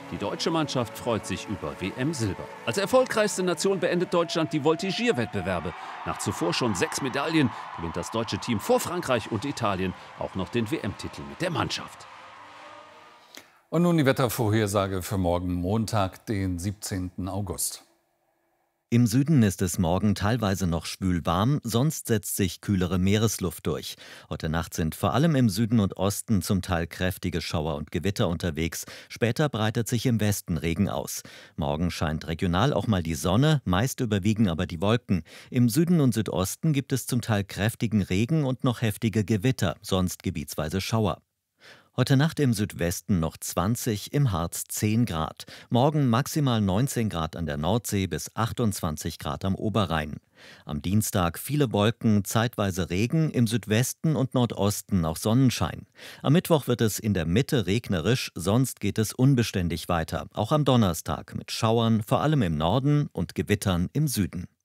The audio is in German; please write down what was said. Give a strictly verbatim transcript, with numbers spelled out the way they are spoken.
Die deutsche Mannschaft freut sich über W M-Silber. Als erfolgreichste Nation beendet Deutschland die Voltigierwettbewerbe. Nach zuvor schon sechs Medaillen gewinnt das deutsche Team vor Frankreich und Italien auch noch den W M-Titel mit der Mannschaft. Und nun die Wettervorhersage für morgen Montag, den siebzehnten August. Im Süden ist es morgen teilweise noch schwül warm, sonst setzt sich kühlere Meeresluft durch. Heute Nacht sind vor allem im Süden und Osten zum Teil kräftige Schauer und Gewitter unterwegs. Später breitet sich im Westen Regen aus. Morgen scheint regional auch mal die Sonne, meist überwiegen aber die Wolken. Im Süden und Südosten gibt es zum Teil kräftigen Regen und noch heftige Gewitter, sonst gebietsweise Schauer. Heute Nacht im Südwesten noch zwanzig, im Harz zehn Grad. Morgen maximal neunzehn Grad an der Nordsee bis achtundzwanzig Grad am Oberrhein. Am Dienstag viele Wolken, zeitweise Regen, im Südwesten und Nordosten auch Sonnenschein. Am Mittwoch wird es in der Mitte regnerisch, sonst geht es unbeständig weiter. Auch am Donnerstag mit Schauern, vor allem im Norden und Gewittern im Süden.